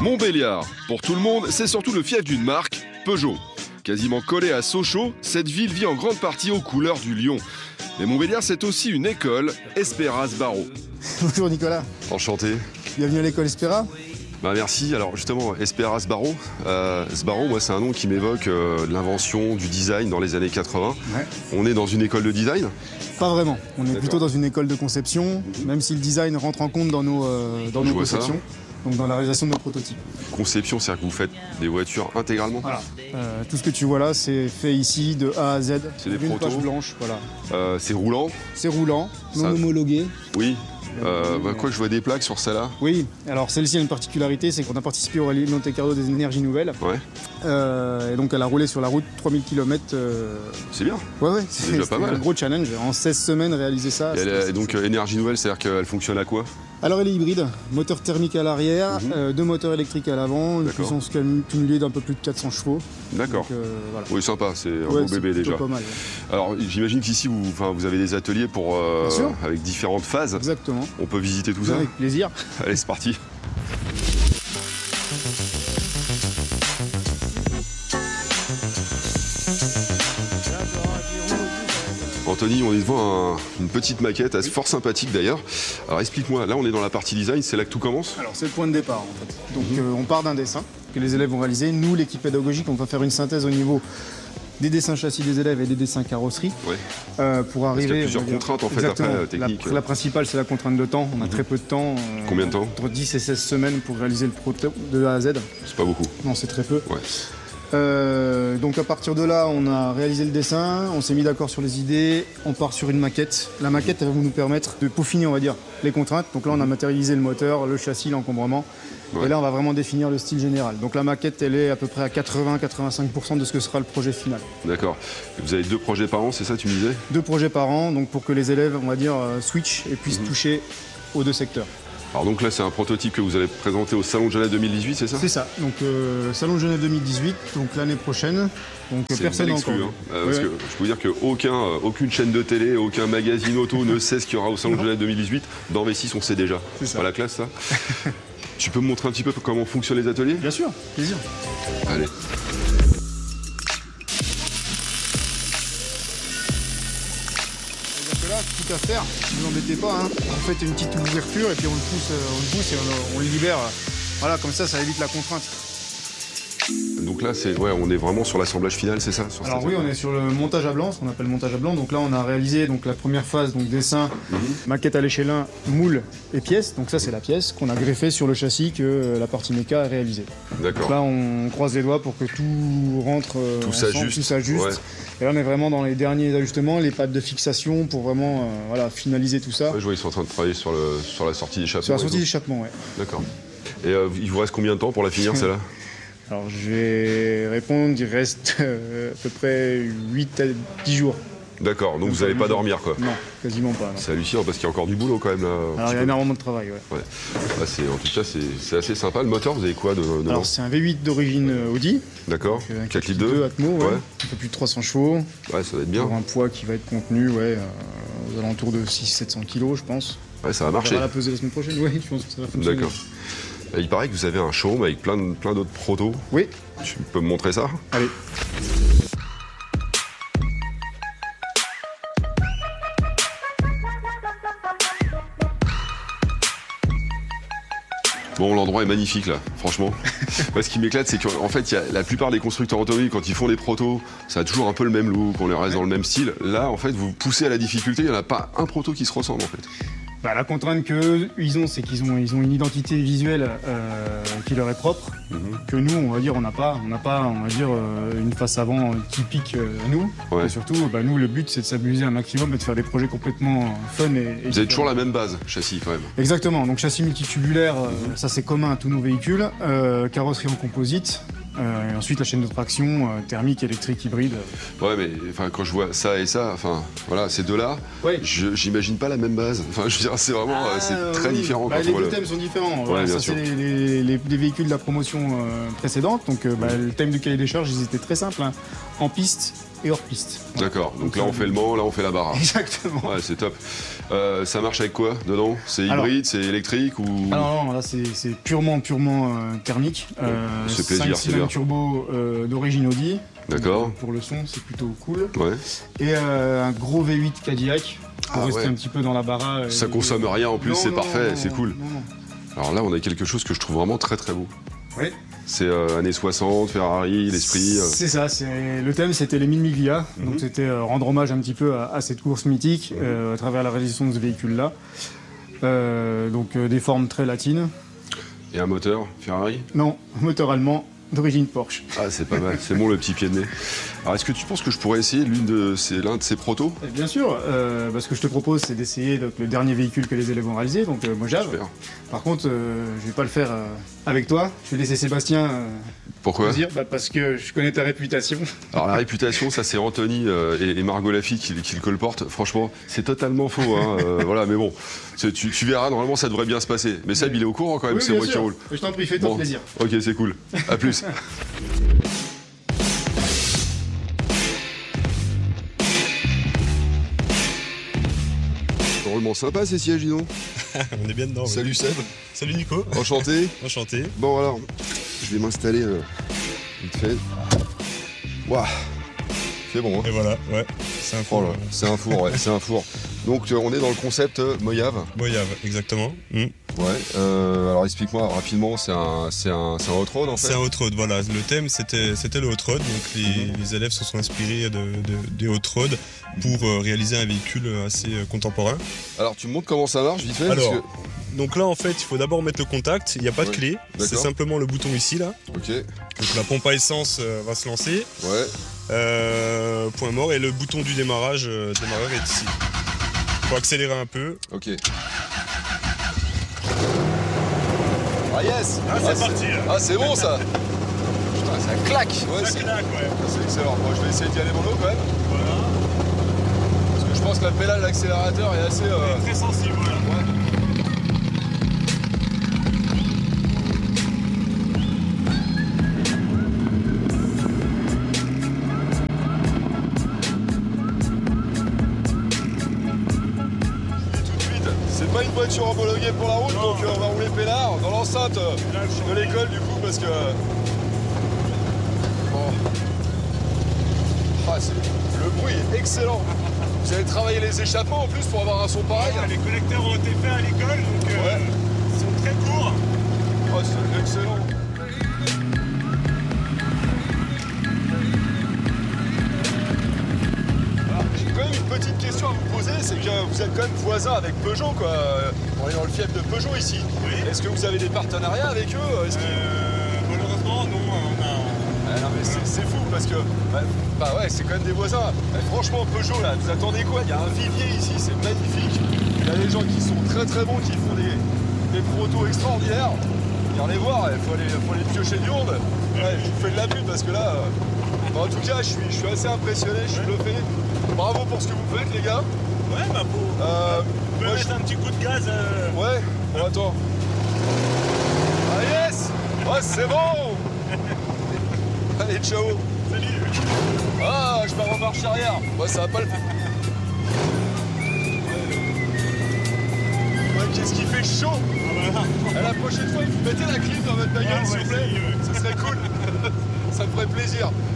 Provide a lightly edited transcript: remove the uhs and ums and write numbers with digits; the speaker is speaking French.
Montbéliard, pour tout le monde, c'est surtout le fief d'une marque, Peugeot. Quasiment collée à Sochaux, cette ville vit en grande partie aux couleurs du lion. Mais Montbéliard, c'est aussi une école, Espéras Barreau. Bonjour Nicolas. Enchanté. Bienvenue à l'école Espéra. Merci. Alors justement, Espéras Barreau, Sbarro, moi c'est un nom qui m'évoque l'invention du design dans les années 80. Ouais. On est dans une école de design ? Pas vraiment. On est plutôt dans une école de conception, même si le design rentre en compte dans nos conceptions. Donc dans la réalisation de nos prototypes. Conception, c'est-à-dire que vous faites des voitures intégralement ? Voilà. Tout ce que tu vois là, c'est fait ici de A à Z. C'est des protos. Une page blanche, voilà. C'est roulant ? C'est roulant, non homologué. Oui. Quoi, je vois des plaques sur celle-là. Oui, alors celle-ci a une particularité, c'est qu'on a participé au rallye Monte Carlo des énergies nouvelles. Ouais. Et donc elle a roulé sur la route 3000 km. C'est bien. Ouais, c'est déjà pas mal. Un gros challenge. En 16 semaines, réaliser ça. Et donc énergie nouvelle, c'est-à-dire qu'elle fonctionne à quoi ? Alors elle est hybride, moteur thermique à l'arrière, deux moteurs électriques à l'avant, une puissance cumulée d'un peu plus de 400 chevaux. D'accord. Voilà. Oui, sympa, c'est un beau bébé déjà. Pas mal, Alors j'imagine qu'ici vous avez des ateliers pour avec différentes phases. Exactement. On peut visiter tout ça ? Avec plaisir. Allez, c'est parti. Anthony, on est devant une petite maquette, fort sympathique d'ailleurs. Alors explique-moi, là on est dans la partie design, c'est là que tout commence ? Alors c'est le point de départ en fait. Donc on part d'un dessin que les élèves vont réaliser. Nous, l'équipe pédagogique, on va faire une synthèse au niveau des dessins châssis des élèves et des dessins carrosserie. Pour arriver. Il y a plusieurs contraintes en fait après techniques. La principale, c'est la contrainte de temps. On a très peu de temps. Combien de temps ? Entre 10 et 16 semaines pour réaliser le prototype de A à Z. C'est pas beaucoup. Non, c'est très peu. Ouais. Donc à partir de là, on a réalisé le dessin, on s'est mis d'accord sur les idées, on part sur une maquette. La maquette, elle va nous permettre de peaufiner, on va dire, les contraintes. Donc là, on a matérialisé le moteur, le châssis, l'encombrement. Ouais. Et là, on va vraiment définir le style général. Donc la maquette, elle est à peu près à 80-85% de ce que sera le projet final. D'accord. Vous avez 2 projets par an, c'est ça, tu me disais ? 2 projets par an, donc pour que les élèves, on va dire, switchent et puissent toucher aux 2 secteurs. Alors donc là, c'est un prototype que vous allez présenter au Salon de Genève 2018, c'est ça ? C'est ça. Donc Salon de Genève 2018, donc l'année prochaine. Donc personne n'a encore. Parce que je peux vous dire qu'aucune chaîne de télé, aucun magazine auto ne sait ce qu'il y aura au Salon de Genève 2018. Dans V6, on sait déjà. C'est pas la classe, ça. Tu peux me montrer un petit peu comment fonctionnent les ateliers ? Bien sûr, plaisir. Allez. Tout à faire, ne vous embêtez pas, hein. On fait une petite ouverture et puis on le pousse et on le libère. Voilà, comme ça évite la contrainte. Donc là, on est vraiment sur l'assemblage final, c'est ça ? Alors oui, on est sur le montage à blanc, ce qu'on appelle montage à blanc. Donc là, on a réalisé la première phase, donc dessin, maquette à l'échelle 1, moule et pièce. Donc ça, c'est la pièce qu'on a greffée sur le châssis que la partie méca a réalisée. D'accord. Là, on croise les doigts pour que tout rentre, tout s'ajuste. Ouais. Et là, on est vraiment dans les derniers ajustements, les pattes de fixation pour vraiment finaliser tout ça. Ouais, je vois, ils sont en train de travailler sur la sortie d'échappement. Sur la sortie d'échappement, oui. D'accord. Et il vous reste combien de temps pour la finir, celle-là ? Alors je vais répondre, il reste à peu près 8 à 10 jours. D'accord, donc vous n'allez pas dormir quoi ? Non, quasiment pas. C'est hallucinant parce qu'il y a encore du boulot quand même là. Alors il y a énormément de travail, ouais. En tout cas, c'est assez sympa. Le moteur, vous avez quoi dedans ? Alors c'est un V8 d'origine Audi. D'accord, 4 litres 2 Atmo, un peu plus de 300 chevaux. Ouais, ça va être bien. Pour un poids qui va être contenu, aux alentours de 600-700 kg, je pense. Ouais, ça va marcher. On va la peser la semaine prochaine, oui, je pense que ça va fonctionner. D'accord. Il paraît que vous avez un showroom avec plein d'autres protos. Oui. Tu peux me montrer ça ? Allez. Bon, l'endroit est magnifique là, franchement. Moi, ce qui m'éclate, c'est qu'en fait, la plupart des constructeurs automobiles, quand ils font des protos, ça a toujours un peu le même look, on les reste dans le même style. Là, en fait, vous poussez à la difficulté, il n'y en a pas un proto qui se ressemble en fait. La contrainte qu'ils ont, c'est qu'ils ont une identité visuelle qui leur est propre, que nous, on va dire, on n'a pas, on va dire, une face avant typique à nous. Ouais. Et surtout, nous, le but, c'est de s'amuser un maximum et de faire des projets complètement fun. Vous avez toujours la même base, châssis quand même. Exactement, donc châssis multitubulaire, ça c'est commun à tous nos véhicules, carrosserie en composite. Et ensuite la chaîne de traction thermique, électrique, hybride. Ouais, mais quand je vois ça et ça, ces deux-là, j'imagine pas la même base. Enfin, je veux dire, c'est vraiment c'est très différent. Les deux thèmes sont différents. Ouais, ça, c'est les véhicules de la promotion précédente. Donc, le thème du cahier des charges, ils étaient très simples. Hein. En piste, et hors piste. D'accord, donc là on fait le Mans, là on fait la Barra. Exactement. Ouais, c'est top. Ça marche avec quoi dedans? C'est Alors, hybride, c'est électrique ou... Alors non, là c'est purement thermique. C'est plaisir, 5 c'est bien. cylindres turbo d'origine Audi. D'accord. Donc, pour le son, c'est plutôt cool. Ouais. Et un gros V8 Cadillac pour Ah rester ouais. un petit peu dans la Barra. Ça consomme rien en plus, Non, c'est non, parfait, non, c'est cool. non. Alors là on a quelque chose que je trouve vraiment très très beau. Ouais. C'est années 60, Ferrari, l'esprit. C'est ça, le thème c'était les 1000 Miglia, donc c'était rendre hommage un petit peu à cette course mythique à travers la réalisation de ce véhicule-là. Donc des formes très latines. Et un moteur Ferrari? Non, moteur allemand d'origine Porsche. Ah c'est pas mal, c'est bon le petit pied de nez. Alors est-ce que tu penses que je pourrais essayer l'un de ces protos? Et bien sûr, ce que je te propose c'est d'essayer donc, le dernier véhicule que les élèves ont réalisé, donc Mojave. Super. Par contre, je vais pas le faire avec toi, je vais laisser Sébastien Pourquoi? dire, parce que je connais ta réputation. Alors la réputation, ça c'est Anthony et Margot Laffy qui le colportent. Franchement, c'est totalement faux. Hein, voilà, mais bon, tu verras, normalement ça devrait bien se passer. Mais Seb, il est au courant quand même, Oui, c'est bien moi qui sûr. roule. Je t'en prie, fais-toi plaisir. Ok, c'est cool. À plus. Drôlement sympa ces sièges, dis donc. On est bien dedans. Salut oui. Seb. Salut Nico. Enchanté. Enchanté. Bon alors, je vais m'installer vite fait. Waouh. C'est bon, hein. Et voilà, ouais. C'est un Oh four. là, c'est un four, ouais, c'est un four. Donc on est dans le concept Mojave. Mojave, exactement. Ouais. Alors explique-moi rapidement, c'est un hot rod en fait. C'est un hot road, voilà. Le thème c'était le hot road. Donc les élèves se sont inspirés des hot road pour réaliser un véhicule assez contemporain. Alors tu me montres comment ça marche vite fait. Alors, parce que... donc là en fait il faut d'abord mettre le contact. Il n'y a pas de Ouais, clé. C'est d'accord. simplement le bouton ici là. Ok. Donc la pompe à essence va se lancer. Ouais. Point mort et le bouton du démarrage est ici. Faut accélérer un peu. Ok. Ah yes. c'est parti là. Ah c'est bon ça. Putain ça claque. Ouais, c'est claque, ouais. excellent. Moi je vais essayer d'y aller mollo quand même. Voilà. Parce que je pense que la pédale l'accélérateur est assez. Très sensible, voilà. Ouais. C'est pas une voiture homologuée pour la route, donc on va rouler peinard dans l'enceinte de l'école du coup parce que... Bon. Ah, le bruit est excellent. Vous allez travailler les échappements en plus pour avoir un son pareil. Les collecteurs ont été faits à l'école, donc Ouais. ils sont très courts. Oh, c'est excellent. Alors, j'ai quand même une petite question à vous poser, c'est que vous êtes quand même voisins avec Peugeot, quoi. On est dans le fief de Peugeot ici. Oui. Est-ce que vous avez des partenariats avec eux? Malheureusement, non, Ah non mais c'est fou parce que bah ouais c'est quand même des voisins. Franchement Peugeot là, vous attendez quoi? Il y a un vivier ici, c'est magnifique. Il y a des gens qui sont très très bons, qui font des protos extraordinaires. Viens les voir, il faut aller piocher du monde. Ouais, je vous fais de la pub parce que là, en tout cas je suis assez impressionné, je suis bluffé. Bravo pour ce que vous faites les gars. Ouais, bah pour Moi, mettre un petit coup de gaz. Ouais, bon attends. Ah yes. Oh c'est bon. Allez, ciao. Salut. Ah, je pars en marche arrière. Moi, ça va pas le faire. Ouais, qu'est-ce qui fait chaud. À la prochaine fois, vous mettez la clim dans votre bagnole, s'il vous plaît. Ça serait cool. Ça me ferait plaisir.